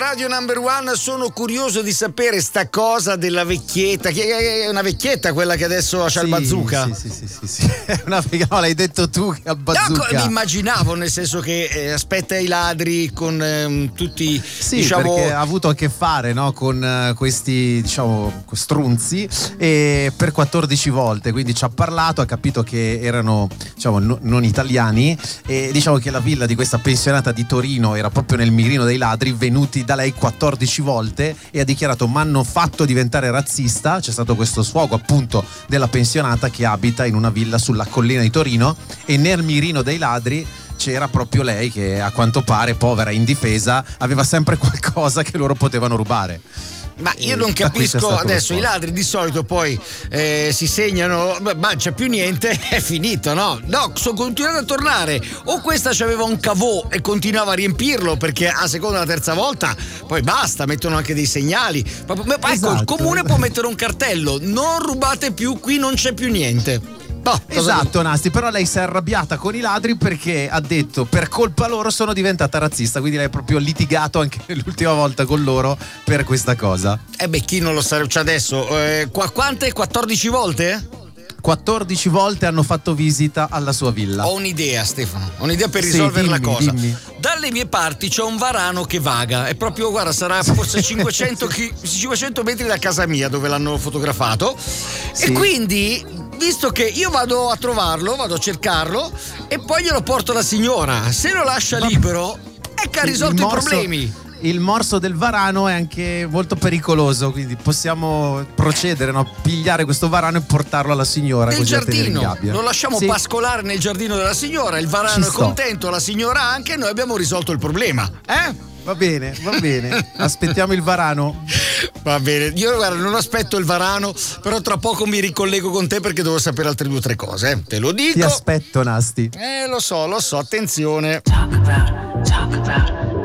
Radio Number One, sono curioso di sapere sta cosa della vecchietta, che è una vecchietta quella che adesso c'ha il bazooka. Sì. No, l'hai detto tu che ha il bazooka. No, mi immaginavo, nel senso che aspetta i ladri con tutti, sì, diciamo, perché ha avuto a che fare, no, con questi, diciamo, strunzi, e per 14 volte, quindi ci ha parlato, ha capito che erano, diciamo, non italiani, e diciamo che la villa di questa pensionata di Torino era proprio nel mirino dei ladri, venuti da lei 14 volte, e ha dichiarato: mi hanno fatto diventare razzista. C'è stato questo sfogo appunto della pensionata che abita in una villa sulla collina di Torino, e nel mirino dei ladri c'era proprio lei che, a quanto pare, povera, indifesa, aveva sempre qualcosa che loro potevano rubare. Ma io non capisco adesso, i ladri di solito poi si segnano, ma non c'è più niente, è finito, no? No, sono continuato a tornare, o questa c'aveva un cavò e continuava a riempirlo, perché a seconda della terza volta poi basta, mettono anche dei segnali. Ecco, esatto. Il comune può mettere un cartello: non rubate più, qui non c'è più niente. No, esatto, Nasti, però lei si è arrabbiata con i ladri perché ha detto: per colpa loro sono diventata razzista, quindi lei ha proprio litigato anche l'ultima volta con loro per questa cosa. Chi non lo sa, cioè adesso quante? 14 volte? 14 volte hanno fatto visita alla sua villa. Ho un'idea, Stefano, ho un'idea per risolvere la cosa. Dimmi. Dalle mie parti c'è un varano che vaga, è proprio, guarda, sarà forse 500 metri da casa mia dove l'hanno fotografato, sì. E quindi, visto che io vado a trovarlo, vado a cercarlo e poi glielo porto alla signora, se lo lascia libero è che ha risolto i problemi. Il morso del varano è anche molto pericoloso, quindi possiamo procedere, no? Pigliare questo varano e portarlo alla signora. Nel giardino, lo lasciamo pascolare nel giardino della signora, il varano è contento, la signora anche, noi abbiamo risolto il problema. Va bene, aspettiamo il varano. Va bene, io guarda, non aspetto il varano, però tra poco mi ricollego con te perché devo sapere altre 2 o 3 cose, te lo dico. Ti aspetto, Nasti. Lo so, attenzione. Talk about